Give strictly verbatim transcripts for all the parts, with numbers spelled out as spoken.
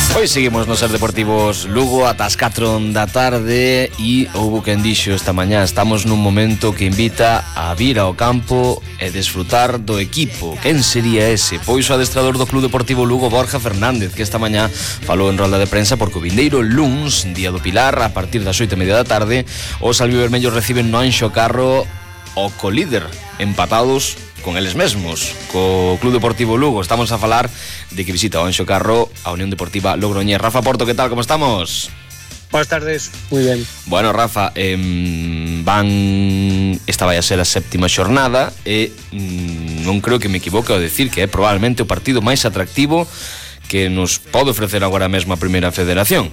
Hoy seguimos no Ser Deportivos Lugo ata as catro da tarde e houbo quen dixo esta mañá estamos nun momento que invita a vir ao campo e desfrutar do equipo. Quen sería ese? Pois o adestrador do Club Deportivo Lugo, Borja Fernández, que esta mañá falou en rolda de prensa porque o vindeiro luns, día do Pilar, a partir das oito e media da tarde, os albivermellos reciben no Anxo Carro o colíder, empatados con eles mesmos, co Club Deportivo Lugo. Estamos a falar de que visita o Anxo Carro a Unión Deportiva Logroñés. Rafa Porto, que tal, como estamos? Buenas tardes, moi ben. Bueno, Rafa, eh, van esta vai a ser a séptima xornada e mm, non creo que me equivoque ao decir que é probablemente o partido máis atractivo que nos pode ofrecer agora mesmo a Primeira Federación.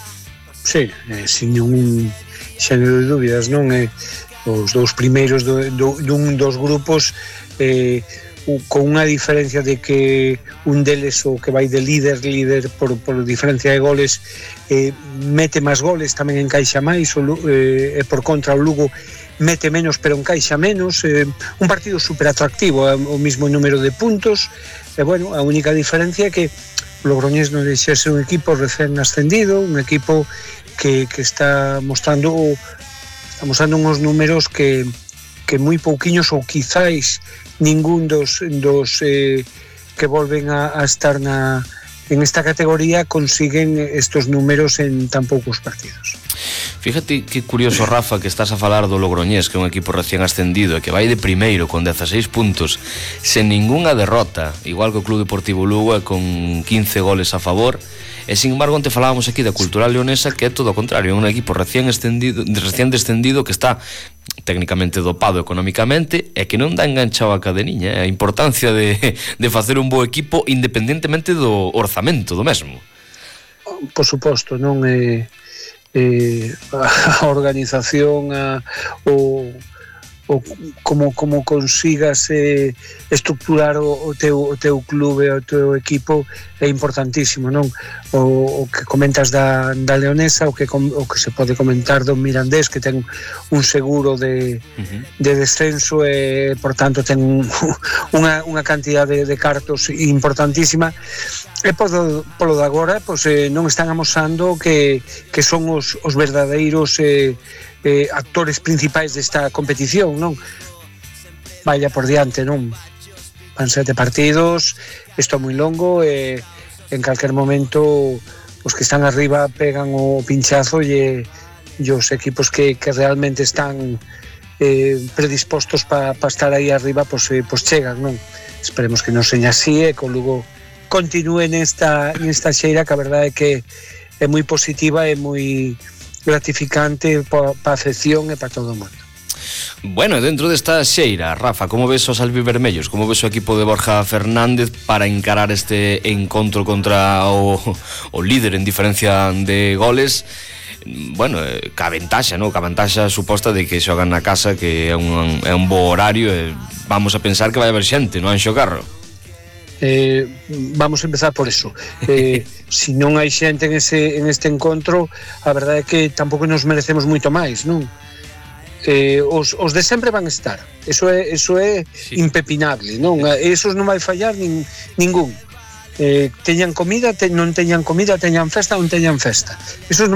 Sí, eh, sin ningún xénero de dúbidas, non? Eh, os dous primeiros do, do, dun dos grupos eh, con unha diferencia de que un deles o que vai de líder líder por, por diferencia de goles eh, mete máis goles, tamén encaixa máis o, eh, e por contra o Lugo mete menos pero encaixa menos, eh, un partido super atractivo, eh, o mismo número de puntos e bueno, a única diferencia é que o Logroñés non deixa ser un equipo recén ascendido, un equipo que, que está mostrando está mostrando uns números que que moi pouquiños ou quizáis ningún dos, dos eh, que volven a, a estar na, en esta categoría consiguen estos números en tan poucos partidos. Fíjate que curioso, Rafa, que estás a falar do Logroñés, que é un equipo recién ascendido e que vai de primeiro con dezaseis puntos sen ningunha derrota, igual que o Club Deportivo Lugo e con quince goles a favor. E sin embargo, onte falábamos aquí da Cultural Leonesa, que é todo o contrario, é un equipo recién extendido, recién descendido, que está técnicamente dopado económicamente e que non dá enganchado a cadeniña. A importancia de, de facer un bo equipo independentemente do orzamento do mesmo. Por suposto, non é eh, a organización, a, o o como como consigas eh, estructurar o, o teu o teu clube, o teu equipo é importantísimo, non? O, o que comentas da, da Leonesa, o que o que se pode comentar do Mirandés, que ten un seguro de uh-huh. de descenso e por tanto ten unha unha cantidad de, de cartos importantísima. E polo, polo de agora, pois, eh, non están amosando que, que son os, os verdadeiros eh, eh, actores principais desta competición, non? Vaya por diante, non? Van sete partidos, isto é moi longo e en calquer momento os que están arriba pegan o pinchazo e, e os equipos que, que realmente están eh, predispostos para pa estar aí arriba, pois, eh, pois chegan, non? Esperemos que non seña así e que o Lugo continúe nesta, nesta xeira, que a verdade é que é moi positiva e moi gratificante para a afección e para todo o mundo. Bueno, dentro desta xeira, Rafa, como ves os albivermellos? Como ves o equipo de Borja Fernández para encarar este encontro contra o, o líder en diferencia de goles? Bueno, ca ventaxa, no? Ca ventaxa suposta de que xogan na casa, que é un, é un bo horario e vamos a pensar que vai haber xente no Anxo Carro. Eh, vamos a empezar por eso. Eh, si non hai xente en, ese, en este encontro, a verdade é que tampouco nos merecemos moito máis, non? Eh, os, os de sempre van estar. Eso é, eso é sí. Impepinable, non? Esos non vai fallar nin, ningún. Eh, teñan comida, te, non teñan comida, teñan festa, non teñan festa. Esos non